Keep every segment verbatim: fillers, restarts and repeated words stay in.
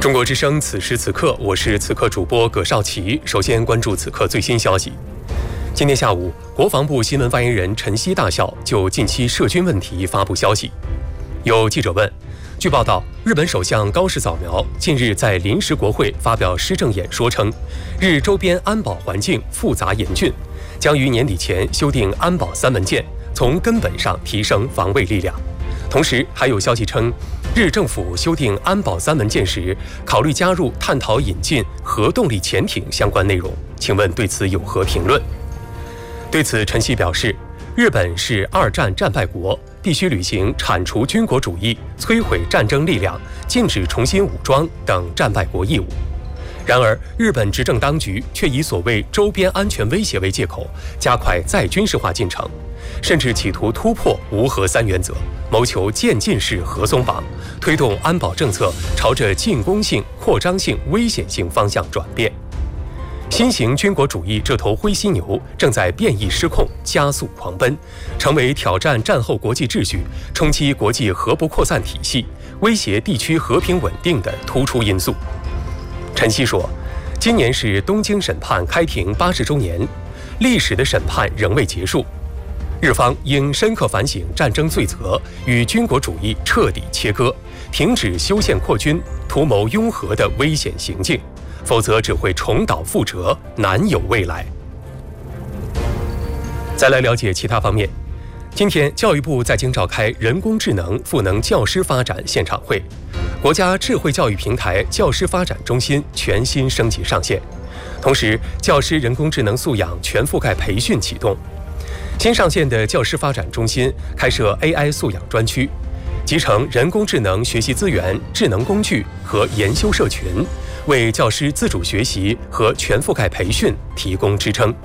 中国之声，此时此刻，我是此刻主播葛少奇。首先关注此刻最新消息。今天下午，国防部新闻发言人陈希大校就近期涉军问题发布消息。有记者问，据报道，日本首相高市早苗近日在临时国会发表施政演说称，日周边安保环境复杂严峻，将于年底前修订安保三文件，从根本上提升防卫力量。同时，还有消息称，日政府修订安保三文件时，考虑加入探讨引进核动力潜艇相关内容。请问对此有何评论？对此，陈希表示，日本是二战战败国，必须履行铲除军国主义、摧毁战争力量、禁止重新武装等战败国义务。然而，日本执政当局却以所谓周边安全威胁为借口，加快再军事化进程，甚至企图突破无核三原则，谋求渐进式核松绑，推动安保政策朝着进攻性、扩张性、危险性方向转变。新型军国主义这头灰犀牛正在变异失控、加速狂奔，成为挑战战后国际秩序、冲击国际核不扩散体系、威胁地区和平稳定的突出因素。陈希说，今年是东京审判开庭八十周年，历史的审判仍未结束，日方应深刻反省战争罪责，与军国主义彻底切割，停止修宪扩军、图谋拥核的危险行径，否则只会重蹈覆辙，难有未来。再来了解其他方面。今天，教育部在京召开人工智能赋能教师发展现场会，国家智慧教育平台教师发展中心全新升级上线，同时，教师人工智能素养全覆盖培训启动。新上线的教师发展中心开设 A I 素养专区，集成人工智能学习资源、智能工具和研修社群，为教师自主学习和全覆盖培训提供支撑。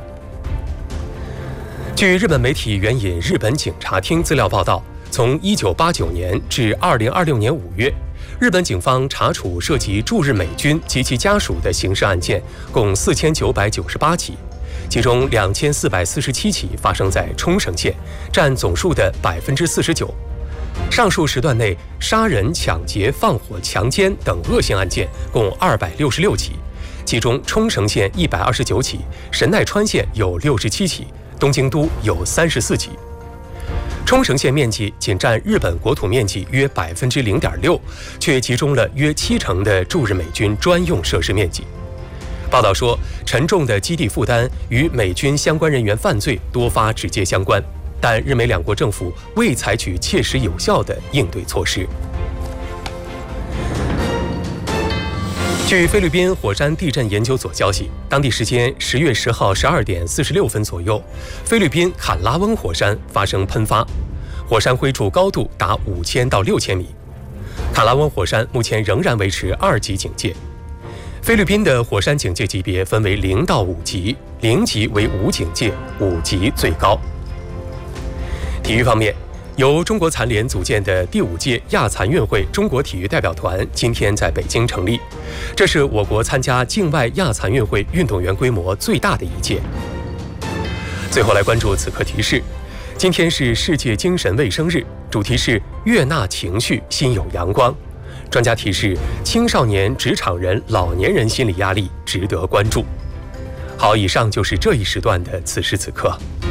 据日本媒体援引日本警察厅资料报道，从一九八九年至二零二六年五月，日本警方查处涉及驻日美军及其家属的刑事案件共四千九百九十八起，其中两千四百四十七起发生在冲绳县，占总数的百分之四十九。上述时段内，杀人、抢劫、放火、强奸等恶性案件共二百六十六起，其中冲绳县一百二十九起，神奈川县有六十七起，东京都有三十四起。冲绳县面积仅占日本国土面积约百分之零点六，却集中了约七成的驻日美军专用设施面积。报道说，沉重的基地负担与美军相关人员犯罪多发直接相关，但日美两国政府未采取切实有效的应对措施。据菲律宾火山地震研究所消息，当地时间十月十号十二点四十六分左右，菲律宾坎拉翁火山发生喷发，火山灰柱高度达五千到六千米。坎拉翁火山目前仍然维持二级警戒。菲律宾的火山警戒级别分为零到五级，零级为无警戒，五级最高。体育方面，由中国残联组建的第五届亚残运会中国体育代表团今天在北京成立，这是我国参加境外亚残运会运动员规模最大的一届。最后来关注此刻提示，今天是世界精神卫生日，主题是悦纳情绪，心有阳光。专家提示，青少年、职场人、老年人心理压力值得关注。好，以上就是这一时段的此时此刻。